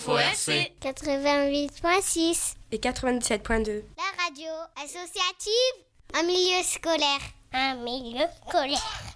FORC 88.6 et 97.2. La radio associative, un milieu scolaire. Un milieu scolaire.